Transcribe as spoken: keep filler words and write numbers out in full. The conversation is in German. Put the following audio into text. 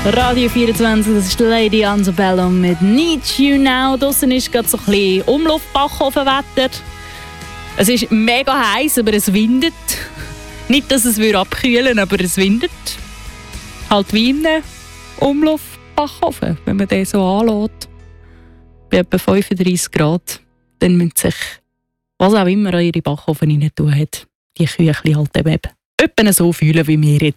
Radio vierundzwanzig, das ist Lady Antebellum mit Need You Now. Draussen ist gerade so ein bisschen Umluftbackofen-Wetter. Es ist mega heiß, aber es windet. Nicht, dass es abkühlen würde, aber es windet. Halt wie in einem Umluftbackofen, wenn man den so anlässt. Bei etwa fünfunddreissig Grad. Dann müssen sich, was auch immer an ihre Backofen rein tun hat, die Küchli halt eben etwa so fühlen wie wir jetzt.